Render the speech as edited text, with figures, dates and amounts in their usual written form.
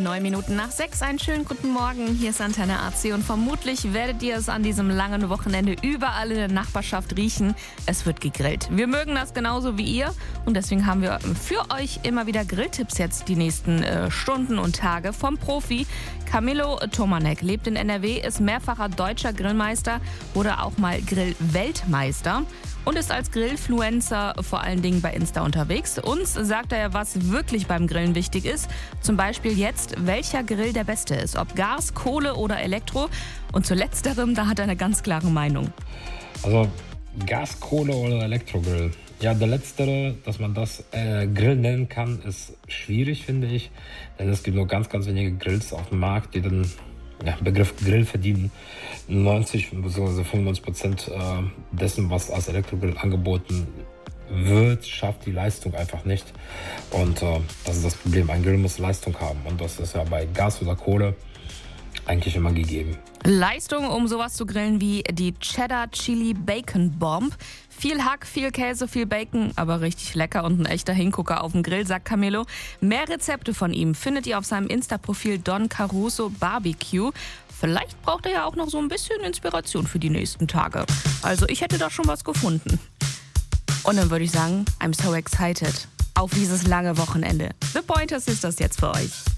9:09. Einen schönen guten Morgen. Hier ist Antenne AC und vermutlich werdet ihr es an diesem langen Wochenende überall in der Nachbarschaft riechen. Es wird gegrillt. Wir mögen das genauso wie ihr und deswegen haben wir für euch immer wieder Grilltipps jetzt die nächsten Stunden und Tage vom Profi. Camillo Tomanek lebt in NRW, ist mehrfacher deutscher Grillmeister oder auch mal Grillweltmeister und ist als Grillfluencer vor allen Dingen bei Insta unterwegs. Uns sagt er ja, was wirklich beim Grillen wichtig ist. Zum Beispiel jetzt, welcher Grill der beste ist. Ob Gas, Kohle oder Elektro. Und zu letzterem, da hat er eine ganz klare Meinung. Also Gas, Kohle oder Elektrogrill. Ja, der letztere, dass man das Grill nennen kann, ist schwierig, finde ich. Denn es gibt nur ganz, ganz wenige Grills auf dem Markt, die den Begriff Grill verdienen. 90 bzw. 95% dessen, was als Elektrogrill angeboten wird, schafft die Leistung einfach nicht. Und das ist das Problem. Ein Grill muss Leistung haben. Und das ist ja bei Gas oder Kohle eigentlich immer gegeben. Leistung, um sowas zu grillen wie die Cheddar Chili Bacon Bomb. Viel Hack, viel Käse, viel Bacon, aber richtig lecker und ein echter Hingucker auf dem Grill, sagt Camillo. Mehr Rezepte von ihm findet ihr auf seinem Insta-Profil Don Caruso Barbecue. Vielleicht braucht er ja auch noch so ein bisschen Inspiration für die nächsten Tage. Also ich hätte da schon was gefunden. Und dann würde ich sagen, I'm so excited auf dieses lange Wochenende. The Pointers ist das jetzt für euch.